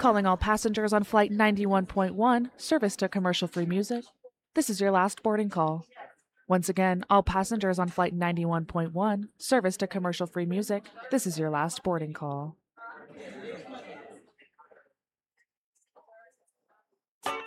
Calling all passengers on Flight 91.1, service to commercial-free music. This is your last boarding call. Once again, all passengers on Flight 91.1, service to commercial-free music. This is your last boarding call.